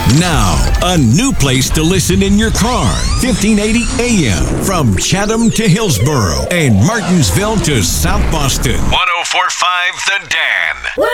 Now, a new place to listen in your car. 1580 AM from Chatham to Hillsboro and Martinsville to South Boston. 1045 The Dan.